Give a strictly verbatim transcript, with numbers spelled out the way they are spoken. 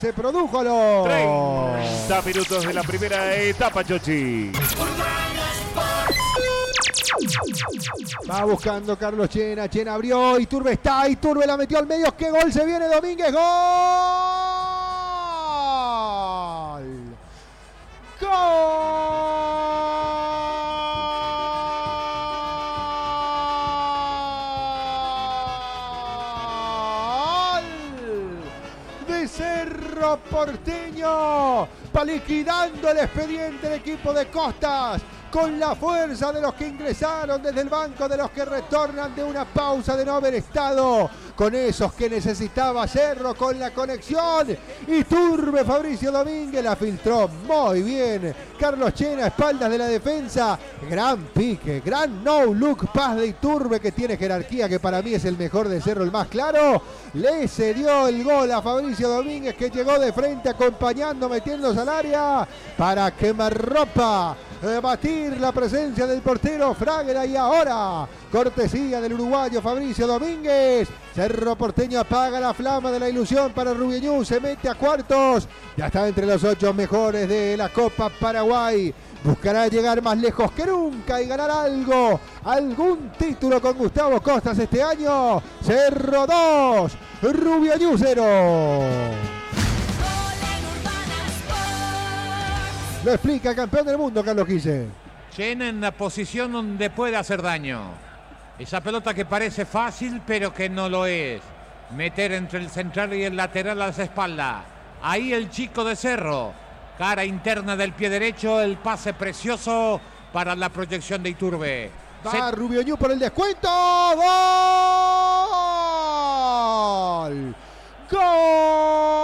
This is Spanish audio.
Se produjo los treinta minutos de la primera etapa, Chochi. Va buscando Carlos Chena, Chena abrió, Iturbe está, Iturbe la metió al medio, ¡qué gol se viene Domínguez! ¡Gol! ¡Gol! De Cerro Porteño, va liquidando el expediente del equipo de Costas, con la fuerza de los que ingresaron desde el banco, de los que retornan de una pausa de no haber estado, con esos que necesitaba Cerro, con la conexión. Iturbe, Fabricio Domínguez la filtró muy bien. Carlos Chena, espaldas de la defensa. Gran pique, gran no-look, paz de Iturbe, que tiene jerarquía, que para mí es el mejor de Cerro, el más claro. Le cedió el gol a Fabricio Domínguez, que llegó de frente acompañando, metiéndose al área para quemarropa, batir la presencia del portero Fraguera. Y ahora, cortesía del uruguayo Fabricio Domínguez, Cerro Porteño apaga la flama de la ilusión para Rubiñú, se mete a cuartos, ya está entre los ocho mejores de la Copa Paraguay. Buscará llegar más lejos que nunca y ganar algo, algún título con Gustavo Costas este año. Cerro dos, Rubiñú cero. Lo explica el campeón del mundo, Carlos Quise. Chena en la posición donde puede hacer daño. Esa pelota que parece fácil, pero que no lo es. Meter entre el central y el lateral a las espaldas. Ahí el chico de Cerro. Cara interna del pie derecho, el pase precioso para la proyección de Iturbe. Va Se... Rubiñú por el descuento. ¡Gol! ¡Gol!